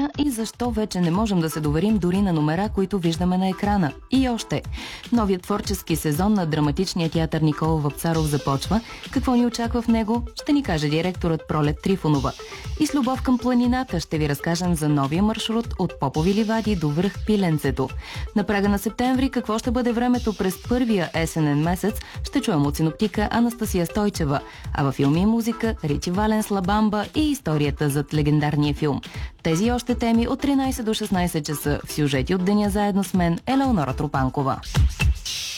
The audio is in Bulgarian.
нея и защо вече не можем да се доверим дори на номера, които виждаме на екрана. И още. Новият творчески сезон на драматичния театър Никола Вапцаров започва. Какво ни очаква в него, ще ни каже директорът Пролет Трифонова. И с любов към планината ще ви разкажем за новия маршрут от Попови ливади до връх Пиленцето. На прага на септември какво ще бъде времето през първия есенен месец, ще чуем от синоптика Анастасия Стойчева, а във Филми и музика Ричи Валенс, Ла Бамба и историята зад легендарния филм. Тези и още теми от 13 до 16 часа в сюжети от деня заедно с мен Елеонора Тропанкова.